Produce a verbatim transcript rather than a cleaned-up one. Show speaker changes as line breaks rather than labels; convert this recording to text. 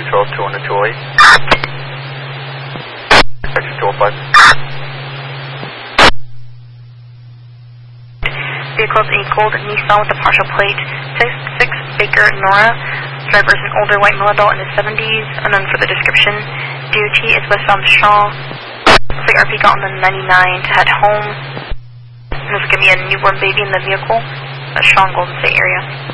twelve two one to two oh eight. Section two oh five.
Vehicles a gold Nissan with a partial plate. six six Baker Nora. Driver is an older white male adult in his seventies. Unknown for the description. D O T is westbound Shaw. Looks like R P got on the ninety-nine to head home. There's going to be a newborn baby in the vehicle. That's Shaw in Golden State area.